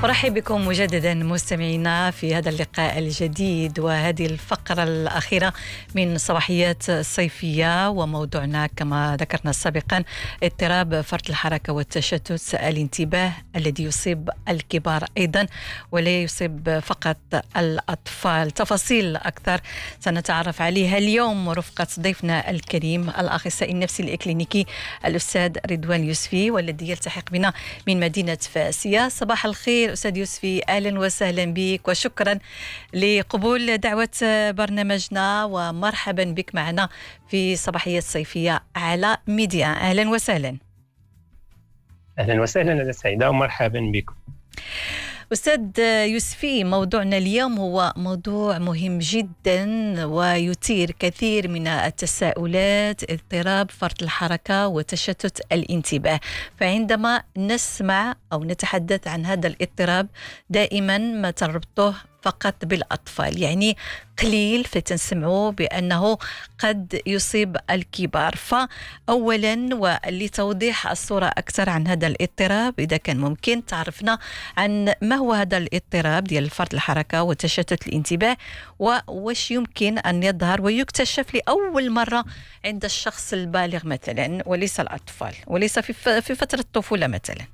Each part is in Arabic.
أرحب بكم مجددا مستمعينا في هذا اللقاء الجديد وهذه الفقرة الأخيرة من صباحيات الصيفية، وموضوعنا كما ذكرنا سابقا اضطراب فرط الحركة والتشتت الانتباه الذي يصيب الكبار أيضا ولا يصيب فقط الأطفال. تفاصيل أكثر سنتعرف عليها اليوم رفقة ضيفنا الكريم الأخصائي النفسي الإكلينيكي الأستاذ رضوان يوسفي، والذي يلتحق بنا من مدينة فاس. يا صباح الخير أستاذ يوسفي، أهلا وسهلا بك وشكرا لقبول دعوة برنامجنا، ومرحبا بك معنا في صباحية صيفية على ميديا. أهلا وسهلا. أهلا وسهلا، أنا سعيدة ومرحبا بكم. أستاذ يوسفي، موضوعنا اليوم هو موضوع مهم جدا ويثير كثير من التساؤلات، اضطراب فرط الحركة وتشتت الانتباه. فعندما نسمع أو نتحدث عن هذا الاضطراب دائما ما تربطه فقط بالأطفال، يعني قليل فتنسمعوا بأنه قد يصيب الكبار. فأولا ولتوضيح الصورة أكثر عن هذا الاضطراب، إذا كان ممكن تعرفنا عن ما هو هذا الاضطراب ديال فرط الحركة وتشتت الانتباه، وش يمكن أن يظهر ويكتشف لأول مرة عند الشخص البالغ مثلا، وليس الأطفال، وليس في فترة الطفولة مثلا.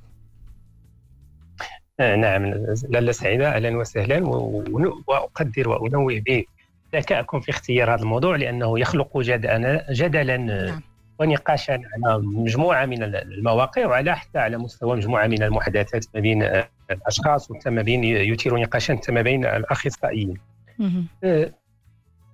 نعم لاله سعيدة، أهلا وسهلا، وأقدر وأنوه بذكائكم في اختيار هذا الموضوع لأنه يخلق جدلا نعم. ونقاشا على مجموعة من المواقع، وعلى حتى على مستوى مجموعة من المحادثات ما بين الأشخاص، وما بين يثير نقاشا ما بين الأخصائيين.